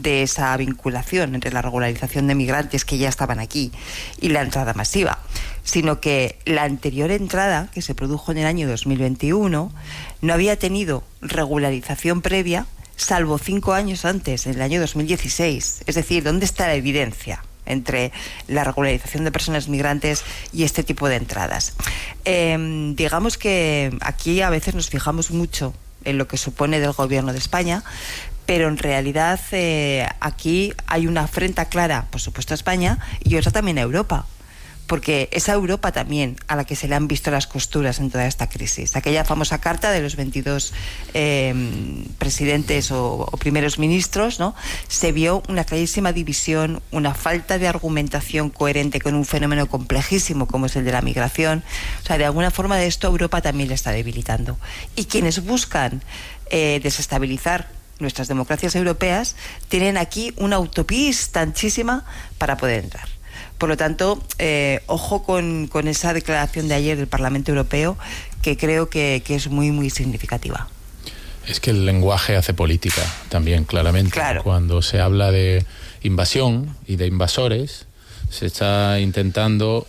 de esa vinculación entre la regularización de migrantes que ya estaban aquí y la entrada masiva, sino que la anterior entrada, que se produjo en el año 2021, no había tenido regularización previa, salvo 5 años antes, en el año 2016. Es decir, ¿dónde está la evidencia entre la regularización de personas migrantes y este tipo de entradas? Digamos que aquí a veces nos fijamos mucho en lo que supone del gobierno de España, pero en realidad aquí hay una afrenta clara, por supuesto, a España y otra también a Europa, porque es a Europa también a la que se le han visto las costuras en toda esta crisis. Aquella famosa carta de los 22 presidentes o primeros ministros, ¿no? Se vio una clarísima división, una falta de argumentación coherente con un fenómeno complejísimo como es el de la migración. O sea, de alguna forma de esto Europa también le está debilitando. Y quienes buscan desestabilizar nuestras democracias europeas tienen aquí una autopista anchísima para poder entrar. Por lo tanto, ojo con esa declaración de ayer del Parlamento Europeo, que creo que es muy, muy significativa. Es que el lenguaje hace política también, claramente. Claro. Cuando se habla de invasión y de invasores, se está intentando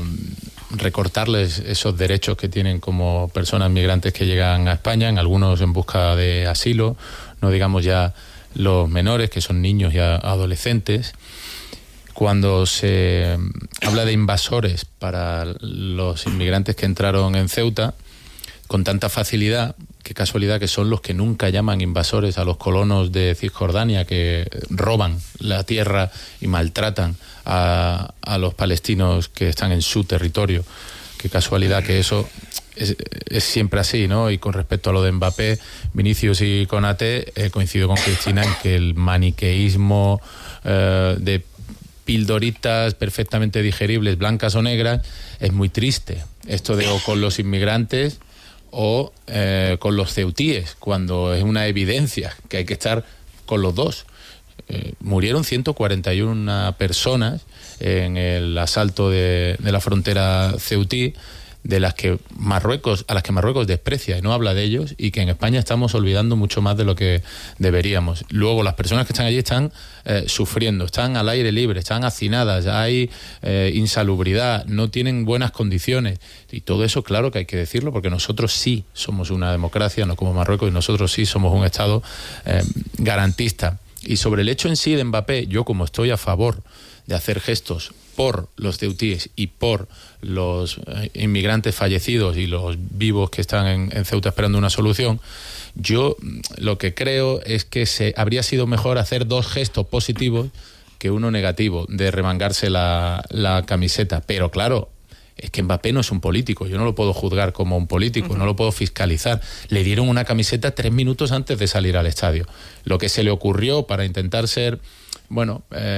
recortarles esos derechos que tienen como personas migrantes que llegan a España, en algunos en busca de asilo, no digamos ya los menores, que son niños y adolescentes. Cuando se habla de invasores para los inmigrantes que entraron en Ceuta, con tanta facilidad, qué casualidad que son los que nunca llaman invasores a los colonos de Cisjordania que roban la tierra y maltratan a los palestinos que están en su territorio. Qué casualidad que eso es siempre así, ¿no? Y con respecto a lo de Mbappé, Vinicius y Konaté, coincido con Cristina en que el maniqueísmo de pildoritas perfectamente digeribles, blancas o negras, es muy triste. Esto de o con los inmigrantes o con los ceutíes, cuando es una evidencia que hay que estar con los dos. Murieron 141 personas en el asalto de la frontera ceutí, a las que Marruecos desprecia y no habla de ellos, y que en España estamos olvidando mucho más de lo que deberíamos. Luego, las personas que están allí están sufriendo, están al aire libre, están hacinadas, hay insalubridad, no tienen buenas condiciones, y todo eso claro que hay que decirlo, porque nosotros sí somos una democracia, no como Marruecos, y nosotros sí somos un Estado garantista. Y sobre el hecho en sí de Mbappé, yo como estoy a favor de hacer gestos por los ceutíes y por los inmigrantes fallecidos y los vivos que están en Ceuta esperando una solución, yo lo que creo es que habría sido mejor hacer 2 gestos positivos que uno negativo, de remangarse la camiseta. Pero claro, es que Mbappé no es un político, yo no lo puedo juzgar como un político, no lo puedo fiscalizar. Le dieron una camiseta 3 minutos antes de salir al estadio. Lo que se le ocurrió para intentar ser... Bueno,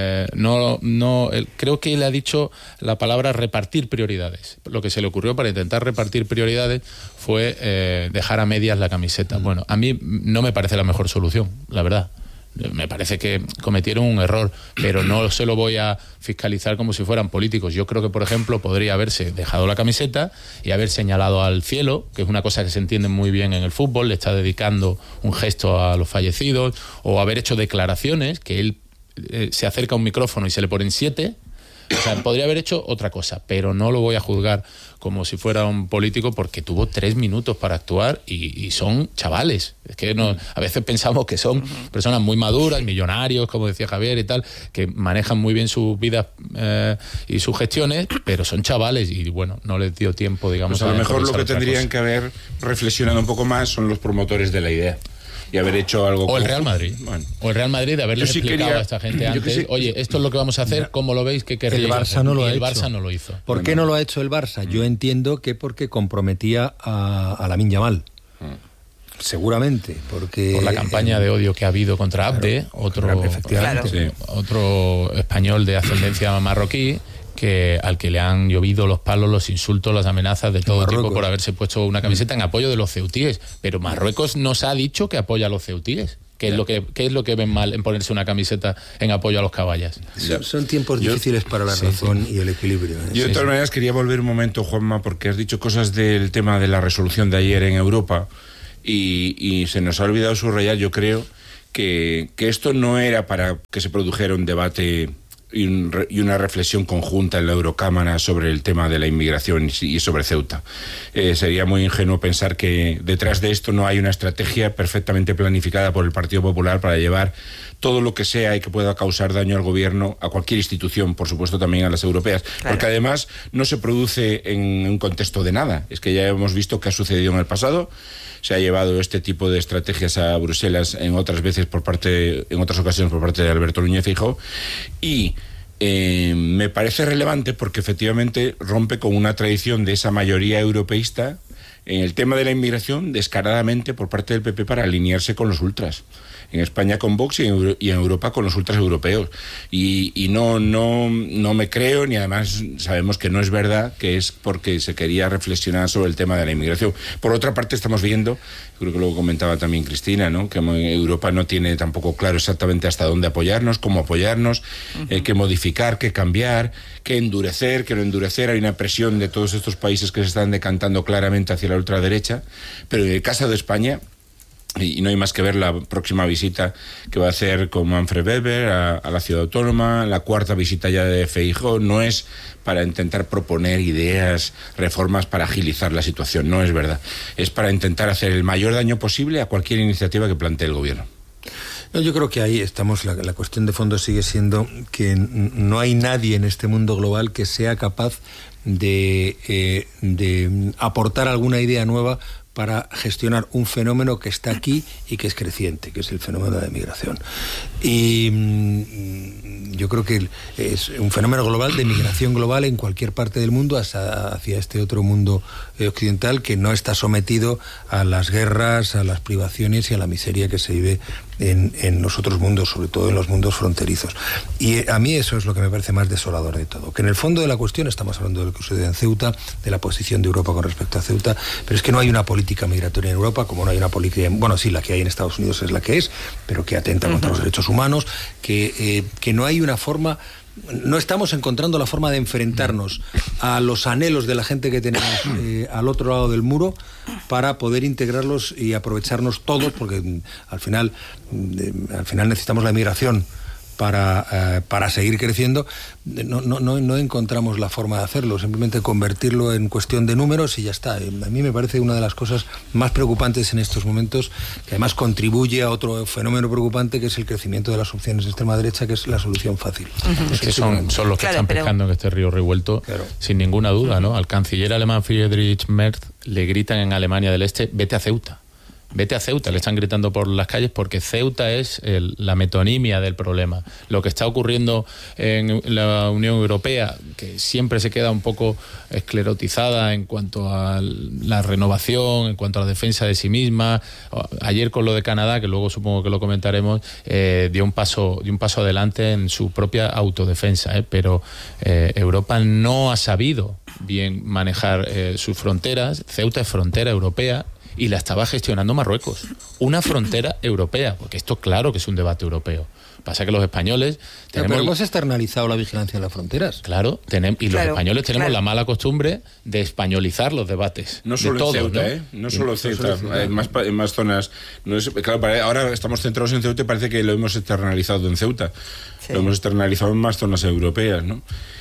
creo que él ha dicho la palabra repartir prioridades. Lo que se le ocurrió para intentar repartir prioridades fue dejar a medias la camiseta. Bueno, a mí no me parece la mejor solución, la verdad. Me parece que cometieron un error, pero no se lo voy a fiscalizar como si fueran políticos. Yo creo que, por ejemplo, podría haberse dejado la camiseta y haber señalado al cielo, que es una cosa que se entiende muy bien en el fútbol, le está dedicando un gesto a los fallecidos, o haber hecho declaraciones, que él se acerca a un micrófono y se le ponen 7. O sea, podría haber hecho otra cosa, pero no lo voy a juzgar como si fuera un político, porque tuvo 3 minutos para actuar y son chavales. Es que a veces pensamos que son personas muy maduras, millonarios, como decía Javier y tal, que manejan muy bien sus vidas y sus gestiones, pero son chavales y bueno, no les dio tiempo, digamos. Pues a lo mejor lo que tendrían que haber reflexionado un poco más son los promotores de la idea. Y haber hecho algo... O el Real Madrid. Bueno. O el Real Madrid, de haberles explicado a esta gente antes, oye, esto es lo que vamos a hacer, ¿cómo lo veis? ¿Qué queréis? El Barça no lo ha hecho. El Barça no lo hizo. ¿Por qué no lo ha hecho el Barça? Yo entiendo que porque comprometía a Lamine Yamal. Seguramente, porque... Por la campaña de odio que ha habido contra Abde, efectivamente. Otro español de ascendencia marroquí, al que le han llovido los palos, los insultos, las amenazas de todo tipo por haberse puesto una camiseta en apoyo de los ceutíes. Pero Marruecos nos ha dicho que apoya a los ceutíes. ¿Qué es lo que ven mal en ponerse una camiseta en apoyo a los caballas? Son tiempos difíciles para la razón y el equilibrio. Yo de todas maneras quería volver un momento, Juanma, porque has dicho cosas del tema de la resolución de ayer en Europa y se nos ha olvidado subrayar, yo creo, que esto no era para que se produjera un debate y una reflexión conjunta en la Eurocámara sobre el tema de la inmigración y sobre Ceuta. Sería muy ingenuo pensar que detrás de esto no hay una estrategia perfectamente planificada por el Partido Popular para llevar todo lo que sea y que pueda causar daño al gobierno, a cualquier institución, por supuesto también a las europeas, claro. Porque además no se produce en un contexto de nada. Es que ya hemos visto que ha sucedido en el pasado. Se ha llevado este tipo de estrategias a Bruselas en otras ocasiones por parte de Alberto Núñez Feijóo, y me parece relevante porque efectivamente rompe con una tradición de esa mayoría europeísta en el tema de la inmigración, descaradamente por parte del PP para alinearse con los ultras. En España con Vox y en Europa con los ultras europeos. Y no me creo, ni además sabemos que no es verdad, que es porque se quería reflexionar sobre el tema de la inmigración. Por otra parte, estamos viendo, creo que lo comentaba también Cristina, ¿no?, que Europa no tiene tampoco claro exactamente hasta dónde apoyarnos, cómo apoyarnos, qué modificar, qué cambiar, qué endurecer, qué no endurecer. Hay una presión de todos estos países que se están decantando claramente hacia la ultraderecha, pero en el caso de España, y no hay más que ver la próxima visita que va a hacer con Manfred Weber a la ciudad autónoma, la cuarta visita ya de Feijóo, no es para intentar proponer ideas, reformas para agilizar la situación, no es verdad. Es para intentar hacer el mayor daño posible a cualquier iniciativa que plantee el gobierno. No, yo creo que ahí estamos, la cuestión de fondo sigue siendo que no hay nadie en este mundo global que sea capaz de aportar alguna idea nueva para gestionar un fenómeno que está aquí y que es creciente, que es el fenómeno de la migración. Y yo creo que es un fenómeno global, de migración global en cualquier parte del mundo hacia este otro mundo occidental que no está sometido a las guerras, a las privaciones y a la miseria que se vive en los otros mundos, sobre todo en los mundos fronterizos. Y a mí eso es lo que me parece más desolador de todo, que en el fondo de la cuestión estamos hablando de lo que sucede en Ceuta, de la posición de Europa con respecto a Ceuta, pero es que no hay una política migratoria en Europa, como no hay una política, bueno, sí, la que hay en Estados Unidos es la que es, pero que atenta contra los derechos humanos, que no hay una forma. No estamos encontrando la forma de enfrentarnos a los anhelos de la gente que tenemos al otro lado del muro para poder integrarlos y aprovecharnos todos, porque al final necesitamos la migración para seguir creciendo. No encontramos la forma de hacerlo, simplemente convertirlo en cuestión de números y ya está. A mí me parece una de las cosas más preocupantes en estos momentos, que además contribuye a otro fenómeno preocupante, que es el crecimiento de las opciones de extrema derecha, que es la solución fácil. Es que son los que están pescando en este río revuelto, sin ninguna duda, ¿no? Al canciller alemán Friedrich Merz le gritan en Alemania del Este: vete a Ceuta. Vete a Ceuta, le están gritando por las calles, porque Ceuta es la metonimia del problema. Lo que está ocurriendo en la Unión Europea, que siempre se queda un poco esclerotizada en cuanto a la renovación, en cuanto a la defensa de sí misma. Ayer con lo de Canadá, que luego supongo que lo comentaremos, dio un paso adelante en su propia autodefensa, pero Europa no ha sabido bien manejar sus fronteras. Ceuta es frontera europea y la estaba gestionando Marruecos. Una frontera europea, porque esto claro que es un debate europeo. Pasa que los españoles tenemos... Pero hemos externalizado la vigilancia de las fronteras. Claro, los españoles tenemos la mala costumbre de españolizar los debates. No solo de en Ceuta, ¿no? No solo Ceuta, en más zonas. No es, claro, ahora estamos centrados en Ceuta y parece que lo hemos externalizado en Ceuta. Sí. Lo hemos externalizado en más zonas europeas, ¿no?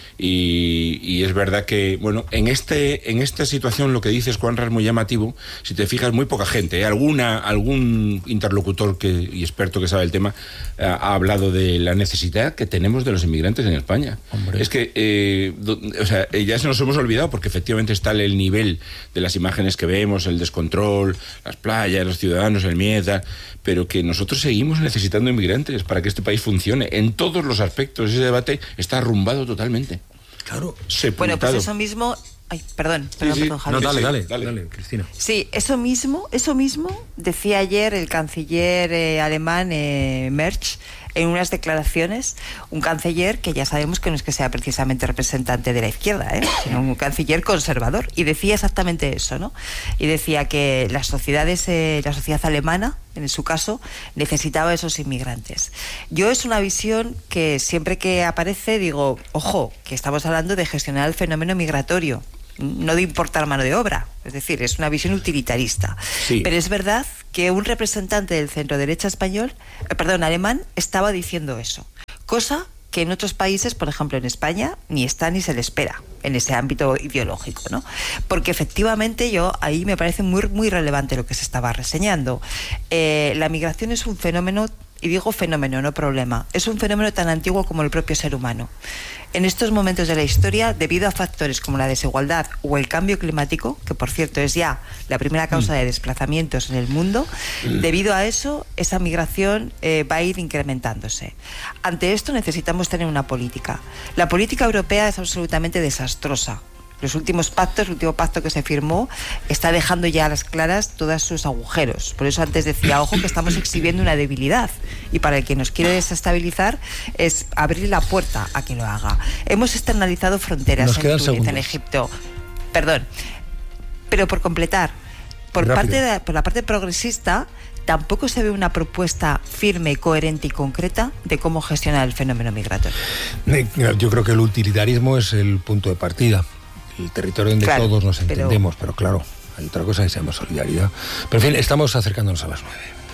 Y es verdad que, bueno, en esta situación lo que dices, Juanra, es muy llamativo. Si te fijas, muy poca gente, algún interlocutor y experto que sabe el tema ha hablado de la necesidad que tenemos de los inmigrantes en España. Hombre. Es que, ya se nos hemos olvidado, porque efectivamente está el nivel de las imágenes que vemos, el descontrol, las playas, los ciudadanos, el miedo, pero que nosotros seguimos necesitando inmigrantes para que este país funcione en todos los aspectos. Ese debate está arrumbado totalmente. Claro. Sepultado. Bueno, pues eso mismo... Ay, perdón, Javier. No, dale, Cristina. Sí, eso mismo decía ayer el canciller alemán Merz en unas declaraciones, un canciller que ya sabemos que no es que sea precisamente representante de la izquierda, sino un canciller conservador, y decía exactamente eso, ¿no? Y decía que la sociedad alemana, en su caso, necesitaba esos inmigrantes. Yo es una visión que siempre que aparece digo, ojo, que estamos hablando de gestionar el fenómeno migratorio, no de importar mano de obra, es decir, es una visión utilitarista. Sí. Pero es verdad que un representante del centro derecha alemán, estaba diciendo eso. Cosa que en otros países, por ejemplo en España, ni está ni se le espera en ese ámbito ideológico, ¿no? Porque efectivamente ahí me parece muy, muy relevante lo que se estaba reseñando. La migración es un fenómeno, y digo fenómeno, no problema, es un fenómeno tan antiguo como el propio ser humano. En estos momentos de la historia, debido a factores como la desigualdad o el cambio climático, que por cierto es ya la primera causa de desplazamientos en el mundo, debido a eso, esa migración va a ir incrementándose. Ante esto necesitamos tener una política. La política europea es absolutamente desastrosa. El último pacto que se firmó está dejando ya a las claras todos sus agujeros. Por eso antes decía, ojo, que estamos exhibiendo una debilidad. Y para el que nos quiere desestabilizar es abrir la puerta a que lo haga. Hemos externalizado fronteras en Túnez, en Egipto. Perdón. Pero por completar, por la parte progresista, tampoco se ve una propuesta firme, coherente y concreta de cómo gestionar el fenómeno migratorio. Yo creo que el utilitarismo es el punto de partida. El territorio donde todos nos entendemos, pero claro, hay otra cosa que se llama solidaridad. Pero en fin, estamos acercándonos a las 9.